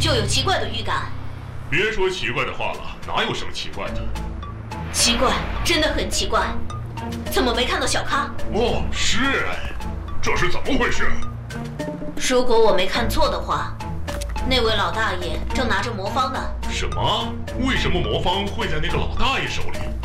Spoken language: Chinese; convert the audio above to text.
就有奇怪的预感。 别说奇怪的话了，哪有什么奇怪的？ 奇怪，真的很奇怪。怎么没看到小咖？ 哦，是哎，这是怎么回事？ 如果我没看错的话，那位老大爷正拿着魔方呢。 什么？为什么魔方会在那个老大爷手里？